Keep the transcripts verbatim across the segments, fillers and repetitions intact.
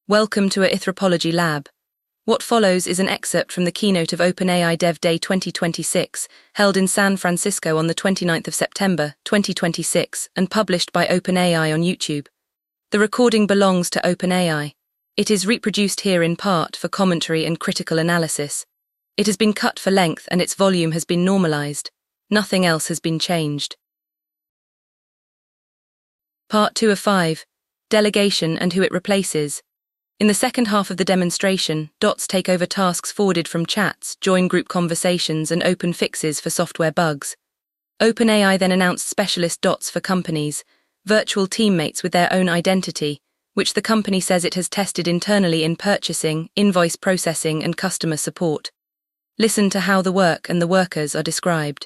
Welcome to a Anthropology Lab. What follows is an excerpt from the keynote of OpenAI Dev Day twenty twenty-six, held in San Francisco on the twenty-ninth of September, twenty twenty-six, and published by OpenAI on YouTube. The recording belongs to OpenAI. It is reproduced here in part for commentary and critical analysis. It has been cut for length and its volume has been normalized. Nothing else has been changed. Part two of five, Delegation and Who It Replaces. In the second half of the demonstration, dots take over tasks forwarded from chats, join group conversations, and open fixes for software bugs. OpenAI then announced specialist dots for companies, virtual teammates with their own identity, which the company says it has tested internally in purchasing, invoice processing, and customer support. Listen to how the work and the workers are described.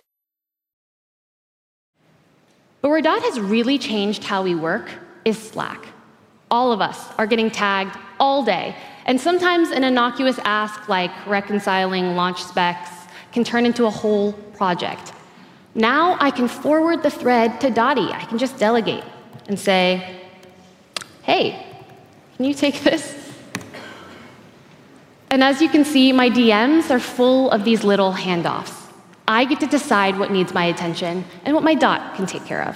But where Dot has really changed how we work is Slack. All of us are getting tagged all day, and sometimes an innocuous ask like reconciling launch specs can turn into a whole project. Now I can forward the thread to Dottie. I can just delegate and say, hey, can you take this? And as you can see, my D Ms are full of these little handoffs. I get to decide what needs my attention and what my Dot can take care of.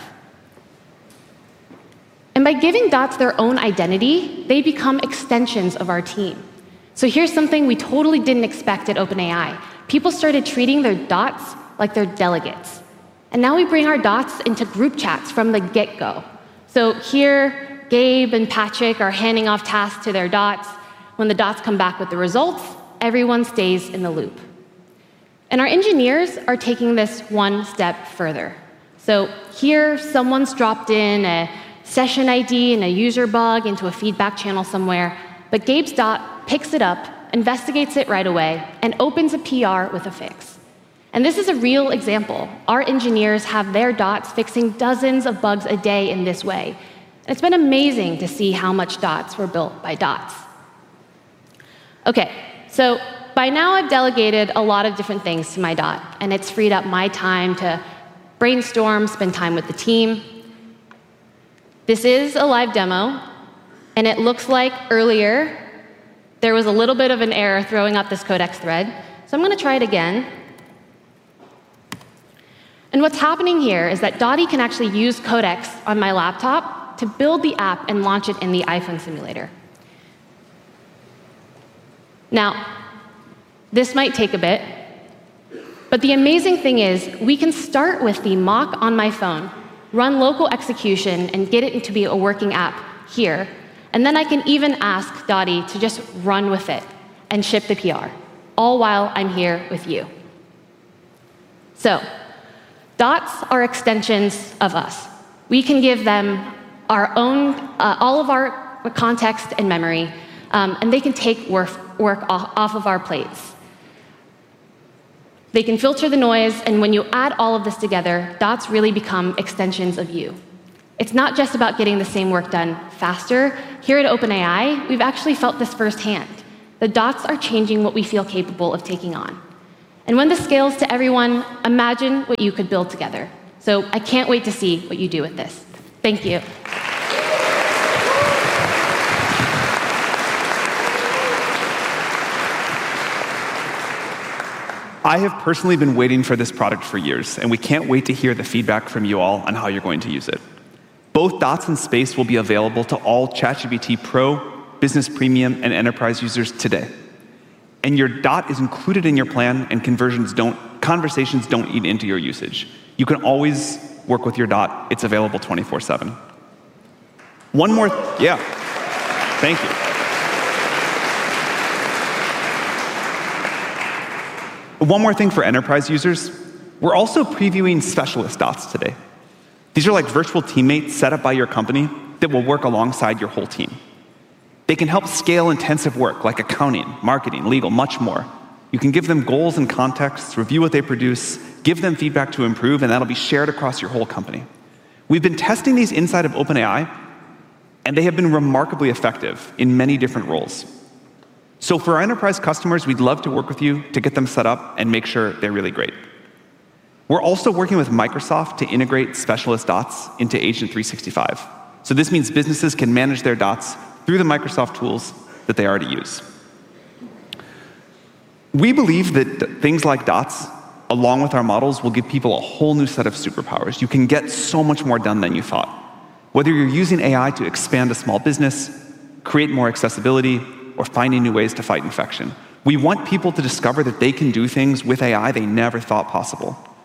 And by giving dots their own identity, they become extensions of our team. So here's something we totally didn't expect at OpenAI. People started treating their dots like their delegates. And now we bring our dots into group chats from the get-go. So here, Gabe and Patrick are handing off tasks to their dots. When the dots come back with the results, everyone stays in the loop. And our engineers are taking this one step further. So here, someone's dropped in a session I D and a user bug into a feedback channel somewhere, but Gabe's dot picks it up, investigates it right away, and opens a P R with a fix. And this is a real example. Our engineers have their dots fixing dozens of bugs a day in this way. And it's been amazing to see how much dots were built by dots. Okay, so by now I've delegated a lot of different things to my dot, and it's freed up my time to brainstorm, spend time with the team. This is a live demo, and it looks like earlier there was a little bit of an error throwing up this Codex thread. So I'm going to try it again. And what's happening here is that Dottie can actually use Codex on my laptop to build the app and launch it in the iPhone simulator. Now, this might take a bit, but the amazing thing is we can start with the mock on my phone, run local execution, and get it to be a working app here. And then I can even ask Dottie to just run with it and ship the P R, all while I'm here with you. So, dots are extensions of us. We can give them our own, uh, all of our context and memory, um, and they can take work, work off, off of our plates. They can filter the noise, and when you add all of this together, dots really become extensions of you. It's not just about getting the same work done faster. Here at OpenAI, we've actually felt this firsthand. The dots are changing what we feel capable of taking on. And when this scales to everyone, imagine what you could build together. So I can't wait to see what you do with this. Thank you. I have personally been waiting for this product for years, and we can't wait to hear the feedback from you all on how you're going to use it. Both Dots and Space will be available to all ChatGPT Pro, Business Premium, and Enterprise users today. And your dot is included in your plan, and conversions don't, conversations don't eat into your usage. You can always work with your dot. It's available twenty-four seven. One more, yeah, thank you. One more thing for enterprise users, we're also previewing specialist dots today. These are like virtual teammates set up by your company that will work alongside your whole team. They can help scale intensive work like accounting, marketing, legal, much more. You can give them goals and contexts, review what they produce, give them feedback to improve, and that'll be shared across your whole company. We've been testing these inside of OpenAI, and they have been remarkably effective in many different roles. So for our enterprise customers, we'd love to work with you to get them set up and make sure they're really great. We're also working with Microsoft to integrate specialist dots into Agent three sixty-five. So this means businesses can manage their dots through the Microsoft tools that they already use. We believe that things like Dots, along with our models, will give people a whole new set of superpowers. You can get so much more done than you thought. Whether you're using A I to expand a small business, create more accessibility, or finding new ways to fight infection, we want people to discover that they can do things with A I they never thought possible.